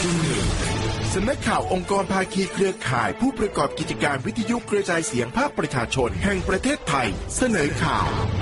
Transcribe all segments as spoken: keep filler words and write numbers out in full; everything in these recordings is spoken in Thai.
สำนักข่าวองค์กรภาคีเครือข่ายผู้ประกอบกิจการวิทยุกระจายเสียงภาคประชาชนแห่งประเทศไทยเสนอข่า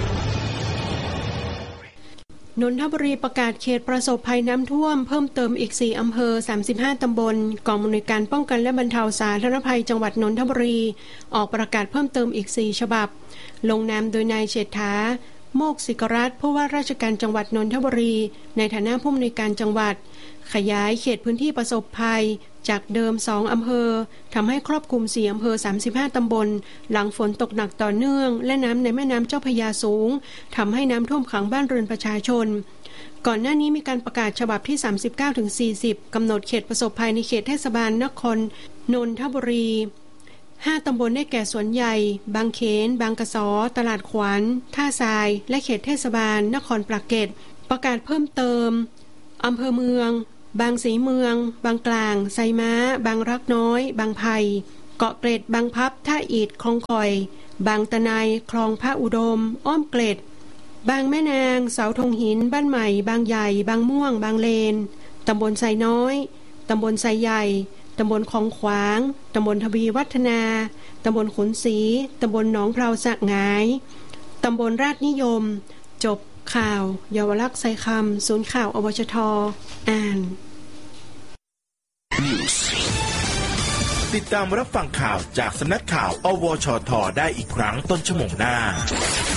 วนนทบุรีประกาศเขตประสบภัยน้ำท่วมเพิ่มเติมอีกสี่อำเภอสามสิบห้าตำบลกองอำนวยการป้องกันและบรรเทาสาธารณภัยจังหวัดนนทบุรีออกประกาศเพิ่มเติมอีกสี่ฉบับลงนามโดยนายเศรษฐาโมกศิกรัตน์ผู้ว่าราชการจังหวัดนนทบุรีในฐานะผู้อำนวยการจังหวัดขยายเขตพื้นที่ประสบภัยจากเดิมสองอำเภอทำให้ครอบคลุมสี่อำเภอสามสิบห้าตำบลหลังฝนตกหนักต่อเนื่องและน้ำในแม่น้ำเจ้าพระยาสูงทำให้น้ำท่วมขังบ้านเรือนประชาชนก่อนหน้านี้มีการประกาศฉบับที่ สามสิบเก้าถึงสี่สิบ กำหนดเขตประสบภัยในเขตเทศบาลนครนนทบุรีห้าตำบลได้แก่สวนใหญ่บางเขนบางกะสอตลาดขวัญท่าทรายและเขตเทศบาลนครปากเกร็ดประกาศเพิ่มเติมอำเภอเมืองบางสีเมืองบางกลางไซม้าบางรักน้อยบางไผ่เกาะเกร็ดบางพับท่าอิฐคลองคอยบางตะไนคลองพระอุดมอ้อมเกร็ดบางแม่นางเสาธงหินบ้านใหม่บางใหญ่บางม่วงบางเลนตำบลไซน้อยตำบลไซใหญ่ตำบลคลองขวางตำบลทวีวัฒนาตำบลขุนศรีตำบลหนองเพลาสะหงายตำบลราชนิยมจบข่าวเยาวลักษณ์ไซคำศูนย์ข่าวอวชทอ่านติดตามรับฟังข่าวจากสำนักข่าวอวชทได้อีกครั้งต้นชั่วโมงหน้า